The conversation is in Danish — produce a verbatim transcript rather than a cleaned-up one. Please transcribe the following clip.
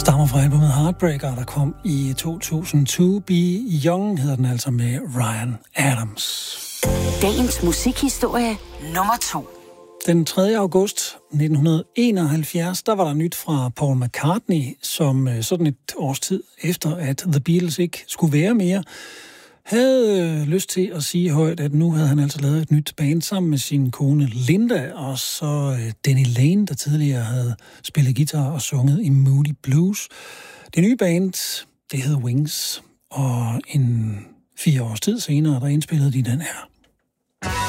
Stammer fra albumet Heartbreaker, der kom i to tusind. To Be Young hedder den altså med Ryan Adams. Dagens musikhistorie nummer to. Den tredje august nitten enoghalvfjerds, der var der nyt fra Paul McCartney, som sådan et års tid efter, at The Beatles ikke skulle være mere, havde lyst til at sige højt, at nu havde han altså lavet et nyt band sammen med sin kone Linda, og så Denny Lane, der tidligere havde spillet guitar og sunget i Moody Blues. Det nye band, det hed Wings, og en fire års tid senere, der indspillede de den her.